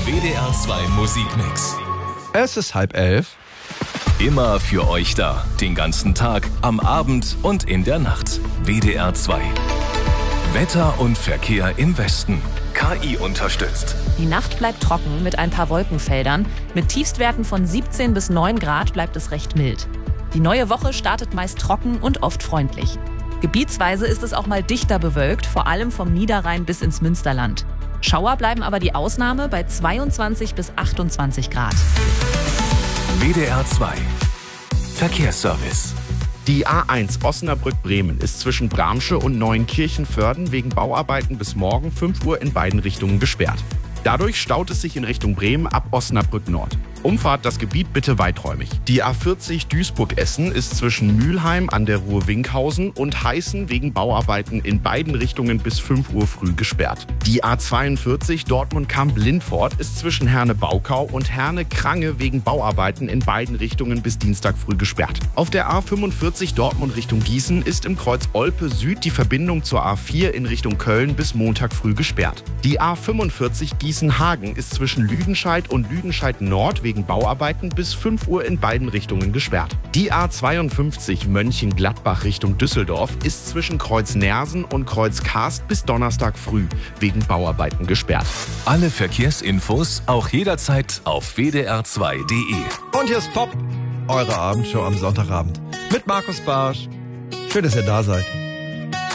WDR 2 Musikmix. Es ist 10:30. Immer für euch da. Den ganzen Tag, am Abend und in der Nacht. WDR 2. Wetter und Verkehr im Westen. KI unterstützt. Die Nacht bleibt trocken mit ein paar Wolkenfeldern. Mit Tiefstwerten von 17 bis 9 Grad bleibt es recht mild. Die neue Woche startet meist trocken und oft freundlich. Gebietsweise ist es auch mal dichter bewölkt, vor allem vom Niederrhein bis ins Münsterland. Schauer bleiben aber die Ausnahme bei 22 bis 28 Grad. WDR 2. Verkehrsservice. Die A1 Osnabrück-Bremen ist zwischen Bramsche und Neuenkirchen-Vörden wegen Bauarbeiten bis morgen 5 Uhr in beiden Richtungen gesperrt. Dadurch staut es sich in Richtung Bremen ab Osnabrück Nord. Umfahrt das Gebiet bitte weiträumig. Die A40 Duisburg-Essen ist zwischen Mülheim an der Ruhr-Winkhausen und Heißen wegen Bauarbeiten in beiden Richtungen bis 5 Uhr früh gesperrt. Die A42 Dortmund-Kamp-Lindfort ist zwischen Herne-Baukau und Herne-Krange wegen Bauarbeiten in beiden Richtungen bis Dienstag früh gesperrt. Auf der A45 Dortmund Richtung Gießen ist im Kreuz Olpe Süd die Verbindung zur A4 in Richtung Köln bis Montag früh gesperrt. Die A45 Gießen-Hagen ist zwischen Lüdenscheid und Lüdenscheid Nord wegen Bauarbeiten bis 5 Uhr in beiden Richtungen gesperrt. Die A52 Mönchengladbach Richtung Düsseldorf ist zwischen Kreuz Nersen und Kreuz Karst bis Donnerstag früh wegen Bauarbeiten gesperrt. Alle Verkehrsinfos auch jederzeit auf wdr2.de. Und hier ist Pop, eure Abendshow am Sonntagabend. Mit Markus Barsch. Schön, dass ihr da seid.